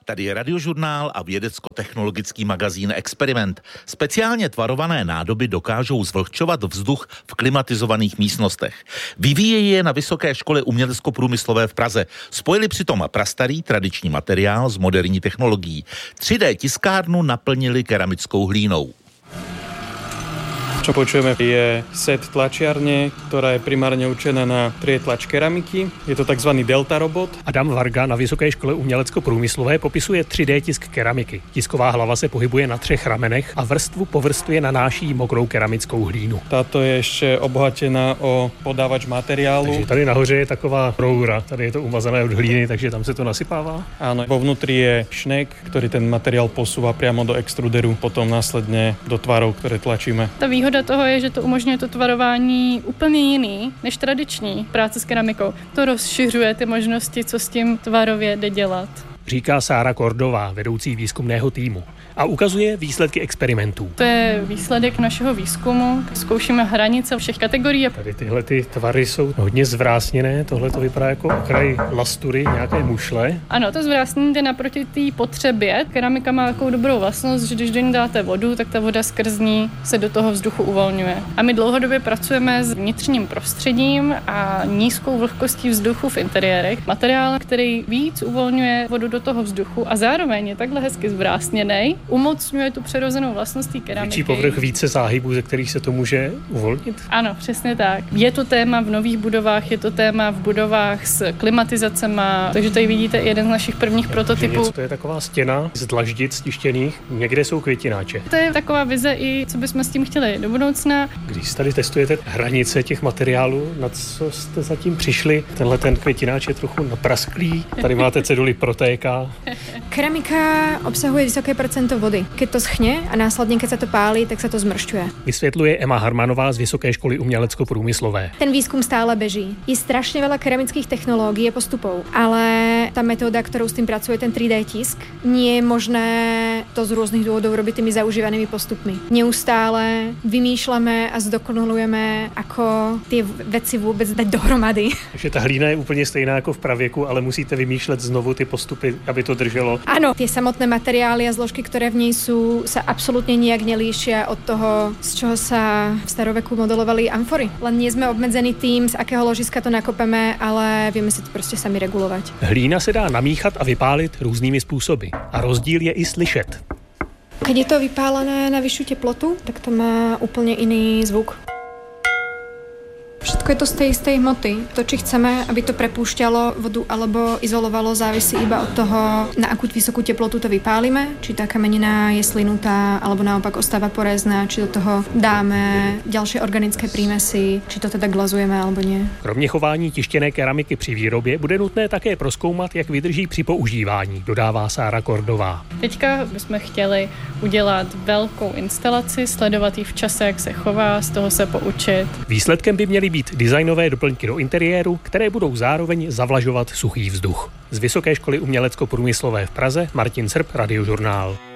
Tady je Radiožurnál a vědecko-technologický magazín Experiment. Speciálně tvarované nádoby dokážou zvlhčovat vzduch v klimatizovaných místnostech. Vyvíjejí je na Vysoké škole umělecko-průmyslové v Praze. Spojili přitom prastarý tradiční materiál s moderní technologií. 3D tiskárnu naplnili keramickou hlínou. Čo počujeme je set tlačiarne, ktorá je primárne určená na prietlač keramiky. Je to tzv. Delta robot. Adam Varga na Vysoké škole umělecko-průmyslové popisuje 3D tisk keramiky. Tisková hlava se pohybuje na 3 ramenech a vrstvu po vrstvě nanáší mokrou keramickou hlínu. Táto je ešte obohatená o podávač materiálu. Takže tady nahoře je taková roura, tady je to umazané od hlíny, takže tam se to nasypává. Áno, vo vnútri je šnek, ktorý ten materiál posúva priamo do extruderu, potom následne do tvarov, ktoré tlačíme. Ta výhoda toho je, že to umožňuje to tvarování úplně jiný než tradiční práce s keramikou. To rozšiřuje ty možnosti, co s tím tvarově jde dělat. Říká Sára Kordová, vedoucí výzkumného týmu. A ukazuje výsledky experimentů. To je výsledek našeho výzkumu. Zkoušíme hranice všech kategorií. Tady tyhle ty tvary jsou hodně zvrásněné. Tohle to vypadá jako okraj lastury, nějaké mušle. Ano, to zvrásnění jde naproti té potřebě. Keramika má takovou dobrou vlastnost, že když do ní dáte vodu, tak ta voda skrz ní se do toho vzduchu uvolňuje. A my dlouhodobě pracujeme s vnitřním prostředím a nízkou vlhkostí vzduchu v interiérech. Materiál, který víc uvolňuje vodu do toho vzduchu a zároveň je takhle hezky zvrásněnej, umocňuje tu přirozenou vlastnost té keramiky. Větší povrch, více záhybů, ze kterých se to může uvolnit? Ano, přesně tak. Je to téma v nových budovách, je to téma v budovách s klimatizacema, takže tady vidíte jeden z našich prvních prototypů. To je taková stěna z dlaždic tištěných, někde jsou květináče. To je taková vize i, co bychom s tím chtěli do budoucna. Když tady testujete hranice těch materiálů, na co jste zatím přišli? Tenhle ten květináč je trochu naprasklý, tady máte ceduly protéká. Keramika obsahuje vysoké procento vody. Keď to schne a následne, keď sa to pálí, tak sa to zmršťuje. Vysvětluje Emma Harmanová z Vysoké školy umělecko-průmyslové. Ten výskum stále beží. Je strašne veľa keramických technológií a postupov, ale tá metóda, ktorou s tým pracuje ten 3D tisk, nie je možné to z rôznych dôvodov robiť tými zaužívanými postupmi. Neustále vymýšľame a zdokonalujeme, ako tie veci vôbec dať dohromady. Takže ta hlína je úplně stejná jako v pravěku, ale musíte vymýšlet znovu ty postupy, aby to drželo. Áno, tie samotné materiály a zložky, ktoré v nej sú, sa absolútne nijak nelíšia od toho, z čoho sa v staroveku modelovali amfory. Len nie sme obmedzení tým, z akého ložiska to nakopeme, ale vieme si to prostě sami regulovať. Hlína se dá namíchat a vypálit různými způsoby. A rozdíl je i slyšet. Keď je to vypálené na vyššiu teplotu, tak to má úplne iný zvuk. Všetko je to z tej istej hmoty. To, či chceme, aby to prepúšťalo vodu alebo izolovalo, závisí iba od toho, na akú vysokú teplotu to vypálime, či tá kamenina je slynutá, alebo naopak ostáva porezná, či do toho dáme ďalšie organické prímesy, či to teda glazujeme alebo nie. Kromě chování tištěné keramiky při výrobě bude nutné také prozkoumat, jak vydrží při používání, dodává Sára Kordová. Teďka bychom chtěli udělat velkou instalaci, sledovat ji v čase, jak se chová, z toho se poučit. Výsledkem by měly být designové doplňky do interiéru, které budou zároveň zavlažovat suchý vzduch. Z Vysoké školy umělecko-průmyslové v Praze Martin Srb, Radiožurnál.